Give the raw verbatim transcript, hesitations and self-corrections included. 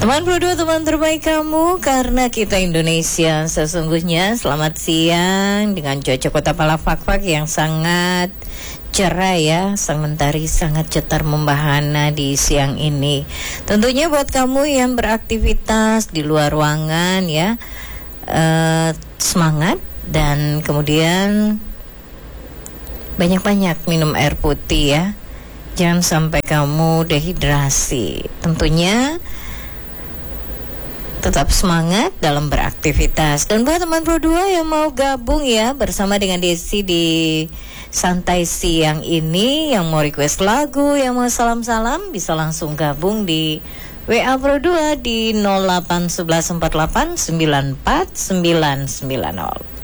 Teman Pro dua, teman terbaik kamu, karena kita Indonesia sesungguhnya. Selamat siang dengan cuaca Kota Palafak yang sangat cerah ya. Sang mentari sangat cetar membahana di siang ini. Tentunya buat kamu yang beraktivitas di luar ruangan ya, uh, semangat dan kemudian banyak-banyak minum air putih ya. Jangan sampai kamu dehidrasi. Tentunya tetap semangat dalam beraktivitas. Dan buat teman Pro dua yang mau gabung ya bersama dengan Desi di santai siang ini, yang mau request lagu, yang mau salam-salam, bisa langsung gabung di W A Pro dua di nol delapan satu satu empat delapan sembilan empat sembilan sembilan nol.